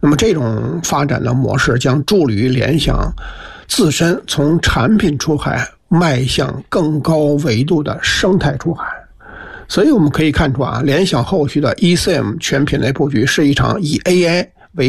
那么这种发展的模式将助力于联想自身从产品出海迈向更高维度的生态出海。所以我们可以看出联想后续的 eSIM 全品类布局是一场以 AI